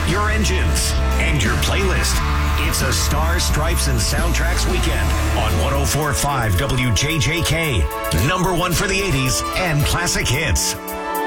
your engines, and your playlist. It's a Stars, Stripes, and Soundtracks weekend on 104.5 WJJK. Number one for the 80s and classic hits.